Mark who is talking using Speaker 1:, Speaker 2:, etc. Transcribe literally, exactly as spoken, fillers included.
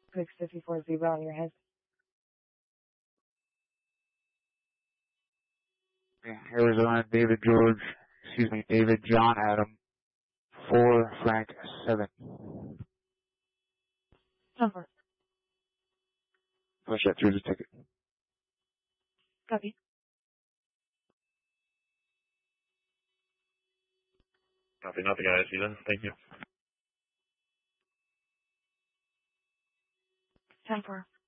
Speaker 1: six fifty-four zebra on your head.
Speaker 2: Arizona, David George, excuse me, David John Adam, four Frank seven.
Speaker 1: Number.
Speaker 2: Push that through the ticket.
Speaker 1: Copy.
Speaker 3: Copy, nothing I see then. Thank you.
Speaker 1: ten four.